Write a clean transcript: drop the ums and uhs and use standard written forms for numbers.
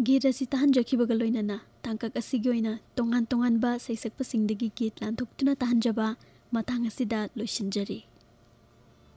ꯒीत ꯑꯁꯤ ꯇꯥꯍꯟꯖꯈꯤꯕꯒ ꯂꯣꯏꯅꯅ ꯇꯥꯡꯀꯛ ꯑꯁꯤꯒꯤ ꯑꯣꯏꯅ ꯇꯣꯉꯥꯟ ꯇꯣꯉꯥꯟꯕ ꯁꯩꯁꯛꯄꯁꯤꯡꯗꯒꯤ ꯒीत ꯂꯥꯟꯊꯣꯛꯇꯨꯅ ꯇꯥꯍꯟꯖꯕ ꯃꯇꯥꯡ ꯑꯁꯤꯗ ꯂꯣꯏꯁꯤꯟꯖꯔꯤ꯫